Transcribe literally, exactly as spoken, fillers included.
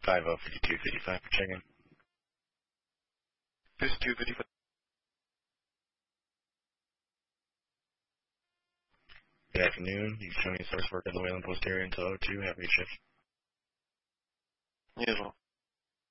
five oh fifty-two fifty-five for check-in. fifty-two fifty-five. Good afternoon. You can show me service work in the Wayland Post area until oh two. Have a good shift. You as well.